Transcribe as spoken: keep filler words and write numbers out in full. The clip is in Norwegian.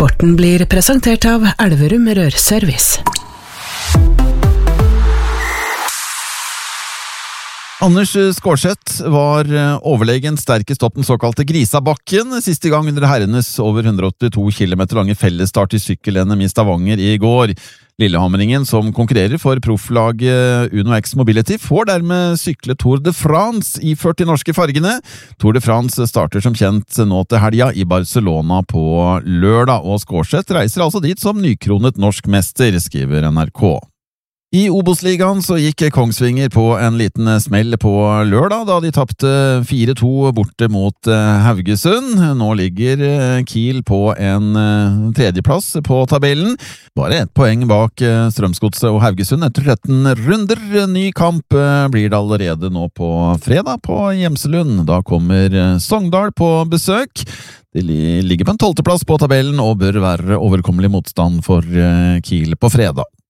Sporten blir presentert av Elverum Rørservice. Anders Skårseth var overlegen sterkest opp den såkalte Grisabakken, siste gang under herrenes over hundre åttito kilometer lange fellesstart i sykkel-N M i Stavanger i går. Lillehamringen, som konkurrerer for profflaget Uno X Mobility, får dermed sykle Tour de France iført de norske fargene. Tour de France starter som kjent nå til helga i Barcelona på lørdag, og Skårseth reiser altså dit som nykronet norsk mester, skriver N R K. I Obos-ligaen så gikk Kongsvinger på en liten smell på lørdag da de tapte fire to borte mot Haugesund. Nå ligger Kiel på en tredjeplass på tabellen. Bare ett poeng bak Strømsgodset og Haugesund etter tretten runder. Ny kamp blir det allerede nå på fredag på Gjemselund. Da kommer Sogndal på besøk. De ligger på en tolvteplass på tabellen og bør være overkommelig motstand for Kiel på fredag.